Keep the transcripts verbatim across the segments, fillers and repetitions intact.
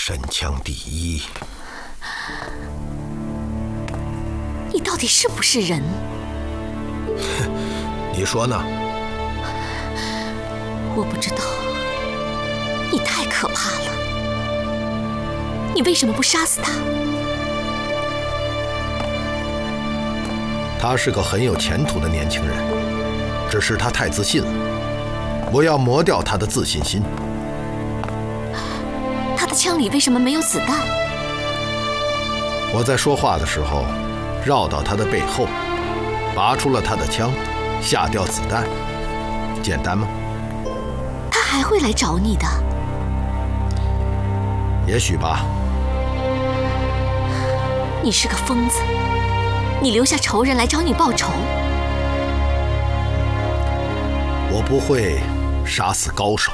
神枪第一。 你到底是不是人？ 你说呢？ 我不知道。你太可怕了。你为什么不杀死他？ 他是个很有前途的年轻人，只是他太自信了。我要磨掉他的自信心。 他的枪里为什么没有子弹？ 我在说话的时候，绕到他的背后，拔出了他的枪，下掉子弹。简单吗？ 他还会来找你的。 也许吧。 你是个疯子，你留下仇人来找你报仇。 我不会杀死高手。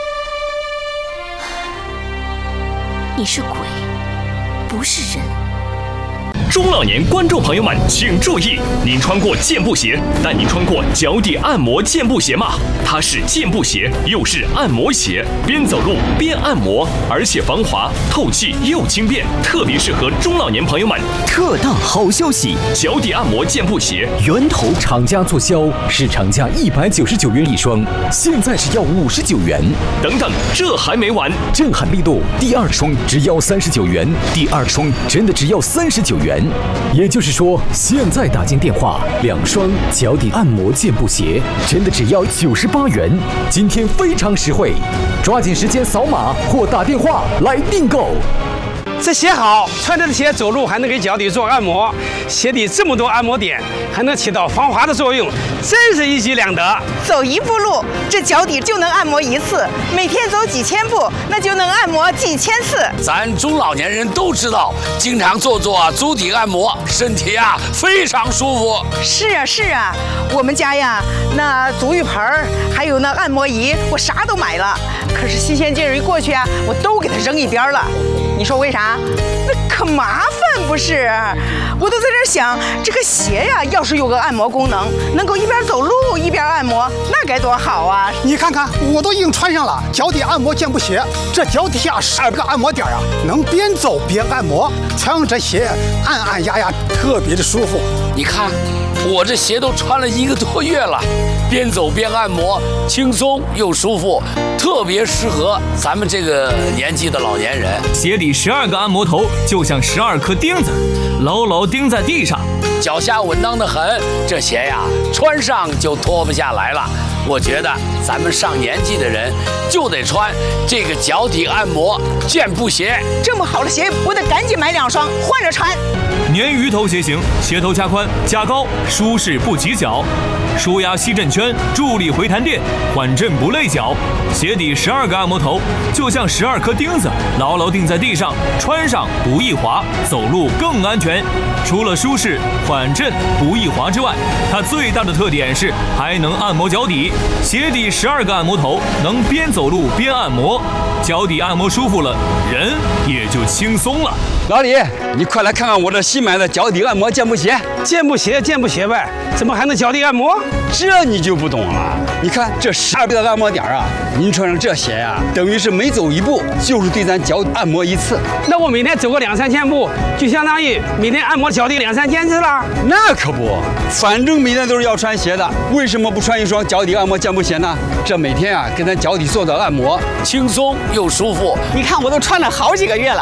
你是鬼，不是人。 中老年观众朋友们请注意，您穿过健步鞋，但您穿过脚底按摩健步鞋吗？它是健步鞋，又是按摩鞋，边走路边按摩，而且防滑、透气又轻便，特别适合中老年朋友们。 特大好消息！ 脚底按摩健步鞋源头厂家促销，市场价一百九十九元一双，现在只要五十九元。 等等，这还没完！ 震撼力度，第二双只要三十九元，第二双真的只要三十九元。也就是说，现在打进电话，两双脚底按摩健步鞋真的只要九十八元。今天非常实惠，抓紧时间扫码或打电话来订购。 这鞋好，穿着鞋走路还能给脚底做按摩，鞋底这么多按摩点，还能起到防滑的作用，真是一举两得。 走一步路，这脚底就能按摩一次；每天走几千步，那就能按摩几千次。 咱中老年人都知道，经常做做足底按摩，身体啊非常舒服。 是啊是啊，我们家呀，那足浴盆还有那按摩仪，我啥都买了。可是新鲜劲儿一过去啊，我都给它扔一边了。你说为啥？那可麻烦不是？我都在这想，这个鞋呀，要是有个按摩功能，能够一边走路一边按摩，那该多好啊！ 你看看，我都已经穿上了脚底按摩健步鞋，这脚底下十二个按摩点啊，能边走边按摩，穿上这鞋按按压压，特别的舒服。 你看，我这鞋都穿了一个多月了，边走边按摩，轻松又舒服，特别适合咱们这个年纪的老年人。 鞋底十二个按摩头就像十二颗钉子，牢牢钉在地上， 脚下稳当的很。这鞋呀，穿上就脱不下来了。我觉得咱们上年纪的人就得穿这个脚底按摩健步鞋。 这么好的鞋，我得赶紧买两双换着穿。 鲶鱼头鞋型，鞋头加宽加高，舒适不挤脚，舒压吸震圈，助力回弹垫，缓震不累脚。鞋底十二个按摩头，就像十二颗钉子，牢牢钉在地上，穿上不易滑，走路更安全。除了舒适、缓震、不易滑之外，它最大的特点是还能按摩脚底。鞋底十二个按摩头，能边走路边按摩，脚底按摩舒服了，人也就轻松了。 老李，你快来看看我这新买的脚底按摩健步鞋。 健步鞋，健步鞋呗，怎么还能脚底按摩？ 这你就不懂了。你看这十二个按摩点啊，您穿上这鞋呀、啊，等于是每走一步就是对咱脚按摩一次。 那我每天走个两三千步，就相当于每天按摩脚底两三千次了。 那可不，反正每天都是要穿鞋的，为什么不穿一双脚底按摩健步鞋呢？这每天啊，给咱脚底做的按摩， 轻松又舒服。 你看我都穿了好几个月了。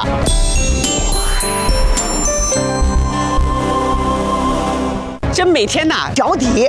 这每天呐，脚底